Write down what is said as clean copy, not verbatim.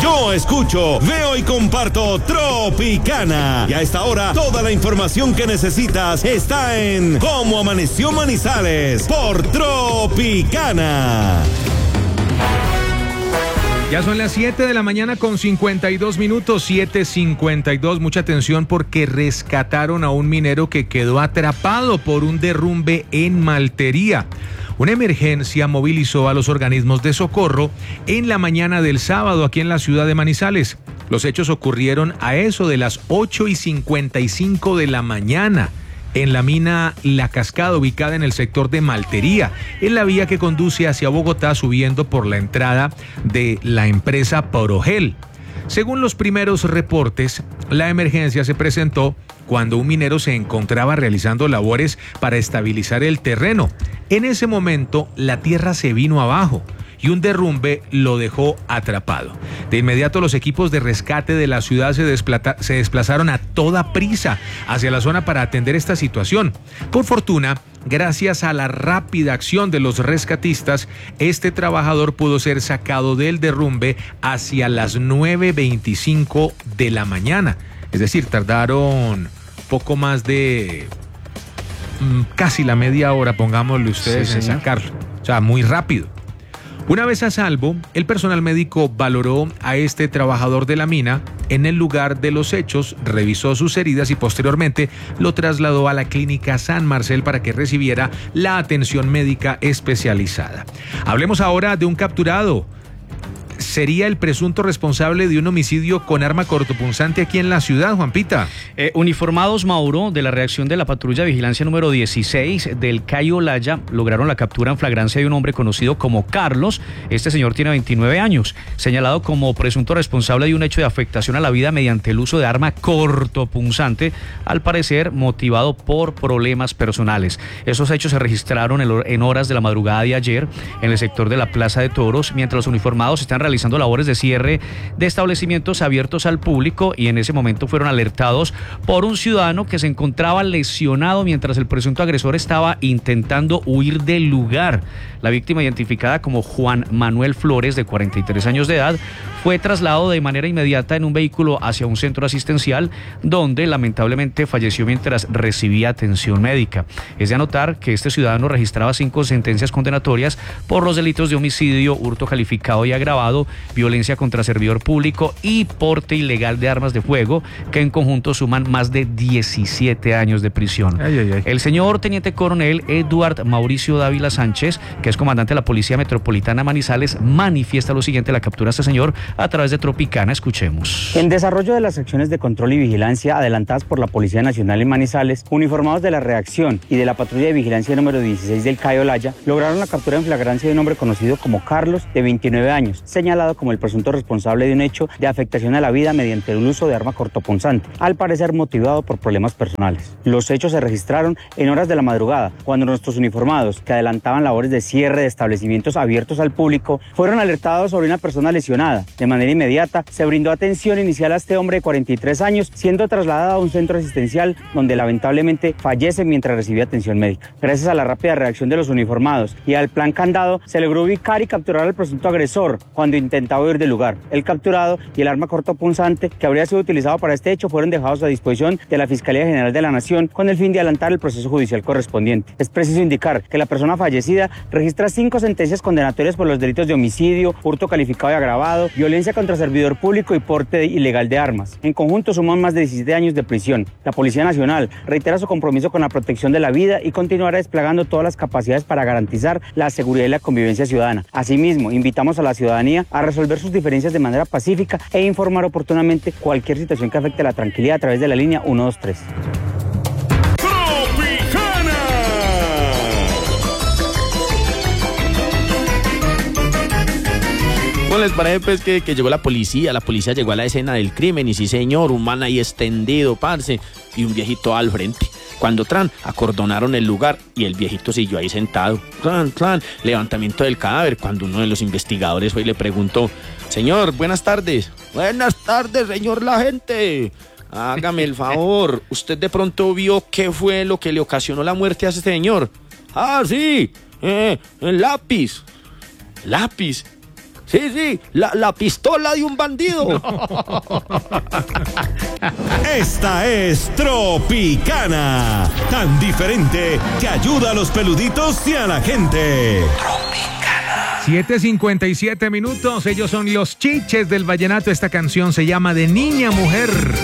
Yo escucho, veo y comparto Tropicana. Y a esta hora, toda la información que necesitas está en Cómo Amaneció Manizales por Tropicana. Ya son las 7 de la mañana con 52 minutos, 7:52. Mucha atención porque rescataron a un minero que quedó atrapado por un derrumbe en Maltería. Una emergencia movilizó a los organismos de socorro en la mañana del sábado aquí en la ciudad de Manizales. Los hechos ocurrieron a eso de las 8:55 de la mañana. En la mina La Cascada, ubicada en el sector de Maltería, en la vía que conduce hacia Bogotá, subiendo por la entrada de la empresa Porogel. Según los primeros reportes, la emergencia se presentó cuando un minero se encontraba realizando labores para estabilizar el terreno. En ese momento, la tierra se vino abajo y un derrumbe lo dejó atrapado. De inmediato, los equipos de rescate de la ciudad se desplazaron a toda prisa hacia la zona para atender esta situación. Por fortuna, gracias a la rápida acción de los rescatistas, este trabajador pudo ser sacado del derrumbe hacia las 9:25 de la mañana. Es decir, tardaron poco más de casi la media hora, pongámosle ustedes, en sacarlo. O sea, muy rápido. Una vez a salvo, el personal médico valoró a este trabajador de la mina en el lugar de los hechos, revisó sus heridas y posteriormente lo trasladó a la clínica San Marcel para que recibiera la atención médica especializada. Hablemos ahora de un capturado. Sería el presunto responsable de un homicidio con arma cortopunzante aquí en la ciudad, Juanpita. Uniformados, Mauro, de la reacción de la patrulla de vigilancia número 16 del Cayo Olaya, lograron la captura en flagrancia de un hombre conocido como Carlos. Este señor tiene 29 años, señalado como presunto responsable de un hecho de afectación a la vida mediante el uso de arma cortopunzante, al parecer motivado por problemas personales. Esos hechos se registraron en horas de la madrugada de ayer en el sector de la Plaza de Toros, mientras los uniformados están realizando labores de cierre de establecimientos abiertos al público, y en ese momento fueron alertados por un ciudadano que se encontraba lesionado mientras el presunto agresor estaba intentando huir del lugar. La víctima, identificada como Juan Manuel Flores, de 43 años de edad, fue trasladado de manera inmediata en un vehículo hacia un centro asistencial donde lamentablemente falleció mientras recibía atención médica. Es de anotar que este ciudadano registraba 5 sentencias condenatorias por los delitos de homicidio, hurto calificado y agravado, violencia contra servidor público y porte ilegal de armas de fuego, que en conjunto suman más de 17 años de prisión. El señor teniente coronel Eduard Mauricio Dávila Sánchez, que es comandante de la Policía Metropolitana Manizales, manifiesta lo siguiente: la captura de este señor a través de Tropicana. Escuchemos. En desarrollo de las acciones de control y vigilancia adelantadas por la Policía Nacional en Manizales, uniformados de la reacción y de la patrulla de vigilancia número 16 del Cayo Olaya, lograron la captura en flagrancia de un hombre conocido como Carlos, de 29 años, señalado como el presunto responsable de un hecho de afectación a la vida mediante el uso de arma cortopunzante, al parecer motivado por problemas personales. Los hechos se registraron en horas de la madrugada, cuando nuestros uniformados, que adelantaban labores de cierre de establecimientos abiertos al público, fueron alertados sobre una persona lesionada. De manera inmediata, se brindó atención inicial a este hombre de 43 años, siendo trasladado a un centro asistencial donde lamentablemente fallece mientras recibía atención médica. Gracias a la rápida reacción de los uniformados y al plan Candado, se logró ubicar y capturar al presunto agresor cuando intentaba huir del lugar. El capturado y el arma cortopunzante que habría sido utilizado para este hecho fueron dejados a disposición de la Fiscalía General de la Nación con el fin de adelantar el proceso judicial correspondiente. Es preciso indicar que la persona fallecida registra 5 sentencias condenatorias por los delitos de homicidio, hurto calificado y agravado, violencia contra servidor público y porte ilegal de armas. En conjunto suman más de 17 años de prisión. La Policía Nacional reitera su compromiso con la protección de la vida y continuará desplegando todas las capacidades para garantizar la seguridad y la convivencia ciudadana. Asimismo, invitamos a la ciudadanía a resolver sus diferencias de manera pacífica e informar oportunamente cualquier situación que afecte la tranquilidad a través de la línea 123. ¿Cómo les parece pues que llegó la policía llegó a la escena del crimen? Y sí señor, un man ahí extendido, parce, y un viejito al frente. Cuando acordonaron el lugar y el viejito siguió ahí sentado. Levantamiento del cadáver, cuando uno de los investigadores fue y le preguntó: señor, buenas tardes. Buenas tardes, señor la gente. Hágame el favor, ¿usted de pronto vio qué fue lo que le ocasionó la muerte a ese señor? Ah, sí, el lápiz. ¿Lápiz? Sí, la pistola de un bandido. Esta es Tropicana, tan diferente que ayuda a los peluditos y a la gente. 7:57 minutos, ellos son los Chiches del vallenato. Esta canción se llama De Niña a Mujer.